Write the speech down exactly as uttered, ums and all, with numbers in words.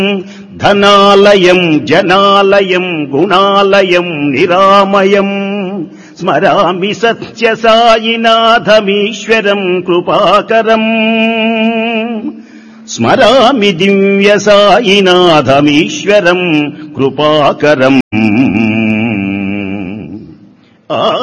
ధనాలయం జనాలయం గుణాలయం నిరామయం స్మరామి సత్య సాయినాథమీశ్వరం కృపాకరం స్మరామి దివ్య సాయినాథమీశ్వరం కృపాకరం. ఆ